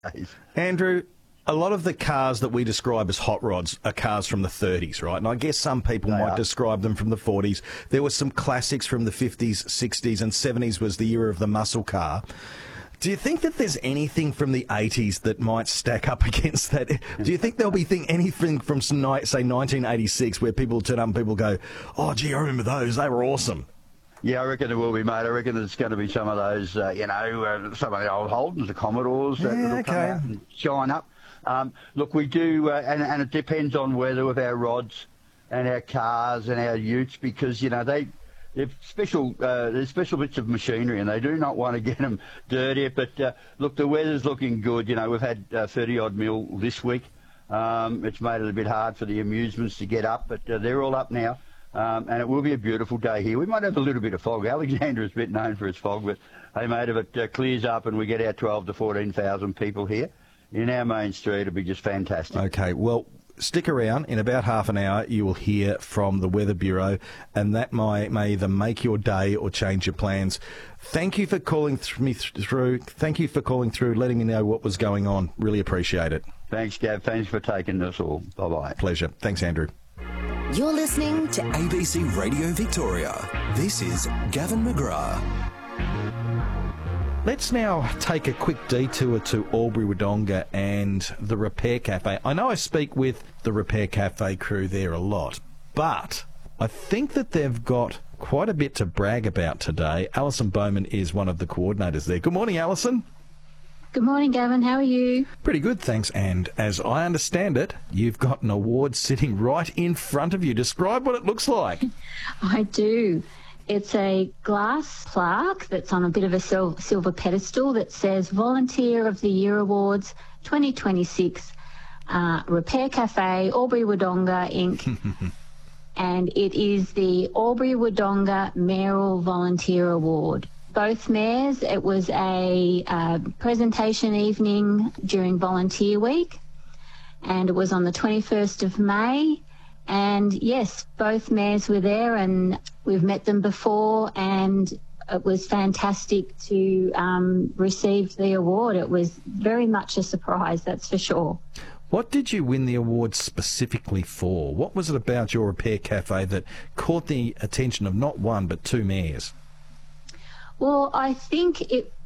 days. Andrew, a lot of the cars that we describe as hot rods are cars from the 30s, right? And I guess some people might describe them from the 40s. There were some classics from the 50s, 60s and 70s was the era of the muscle car. Do you think that there's anything from the 80s that might stack up against that? Do you think there'll be anything from, say, 1986 where people turn up and people go, oh, gee, I remember those. They were awesome. Yeah, I reckon there will be, mate. I reckon there's going to be some of those, some of the old Holdens, the Commodores that will come out and shine up. Look, we do, and it depends on weather with our rods and our cars and our utes because, they're special bits of machinery and they do not want to get them dirty. But, look, the weather's looking good. We've had 30-odd mil this week. It's made it a bit hard for the amusements to get up, but they're all up now. And it will be a beautiful day here. We might have a little bit of fog. Alexandra is a bit known for its fog, but, hey, mate, if it clears up and we get our 12 to 14,000 people here in our main street, it'll be just fantastic. Okay, well, stick around. In about half an hour, you will hear from the Weather Bureau, and that may either make your day or change your plans. Thank you for calling me through. Thank you for calling through, letting me know what was going on. Really appreciate it. Thanks, Gav. Thanks for taking us all. Bye-bye. Pleasure. Thanks, Andrew. You're listening to ABC Radio Victoria. This is Gavin McGrath. Let's now take a quick detour to Albury-Wodonga and the Repair Cafe. I know I speak with the Repair Cafe crew there a lot, but I think that they've got quite a bit to brag about today. Alison Bowman is one of the coordinators there. Good morning, Alison. Good morning, Gavin. How are you? Pretty good, thanks. And as I understand it, you've got an award sitting right in front of you. Describe what it looks like. I do. It's a glass plaque that's on a bit of a silver pedestal that says Volunteer of the Year Awards 2026, Repair Cafe, Albury-Wodonga Inc. And it is the Albury-Wodonga Mayoral Volunteer Award. Both mayors, it was a presentation evening during Volunteer Week, and it was on the 21st of May. And yes, both mayors were there and we've met them before, and it was fantastic to receive the award. It was very much a surprise, that's for sure. What did you win the award specifically for? What was it about your Repair Cafe that caught the attention of not one but two mayors? Well, I think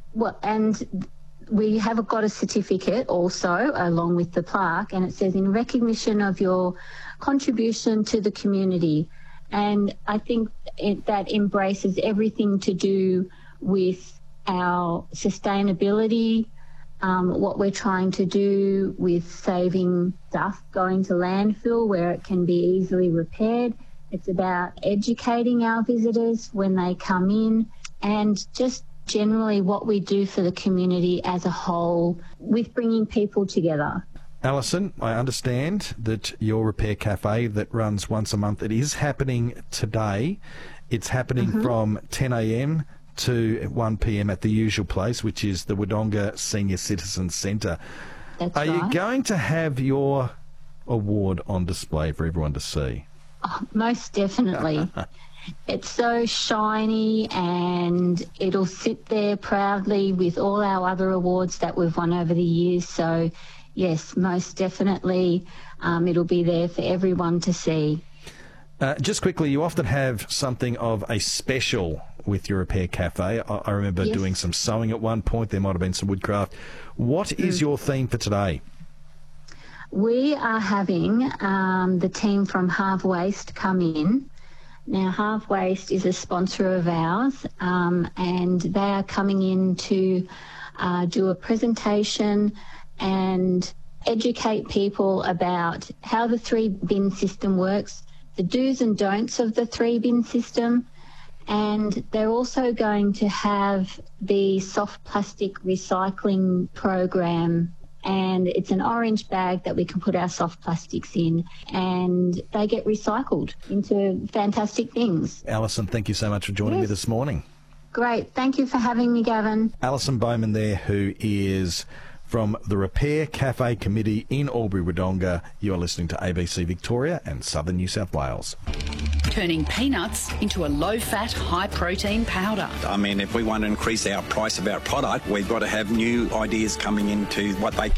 and we have got a certificate also along with the plaque, and it says in recognition of your contribution to the community. And I think that embraces everything to do with our sustainability, what we're trying to do with saving stuff going to landfill where it can be easily repaired. It's about educating our visitors when they come in, and just generally what we do for the community as a whole with bringing people together. Alison, I understand that your Repair Cafe that runs once a month, it is happening today. It's happening from 10 a.m. to 1 p.m. at the usual place, which is the Wodonga Senior Citizens Centre. That's right. Are you going to have your award on display for everyone to see? Oh, most definitely. It's so shiny and it'll sit there proudly with all our other awards that we've won over the years. So, yes, most definitely it'll be there for everyone to see. Just quickly, you often have something of a special with your Repair Cafe. I remember doing some sewing at one point. There might have been some woodcraft. What is your theme for today? We are having the team from Half Waste come in. Now, Half Waste is a sponsor of ours, and they are coming in to do a presentation and educate people about how the 3-bin system works, the do's and don'ts of the 3-bin system, and they're also going to have the soft plastic recycling program, and it's an orange bag that we can put our soft plastics in, and they get recycled into fantastic things. Alison, thank you so much for joining me this morning. Great. Thank you for having me, Gavin. Alison Bowman there, who is from the Repair Cafe Committee in Albury-Wodonga. You are listening to ABC Victoria and Southern New South Wales. turning peanuts into a low-fat, high-protein powder. I mean, if we want to increase our price of our product, we've got to have new ideas coming into what they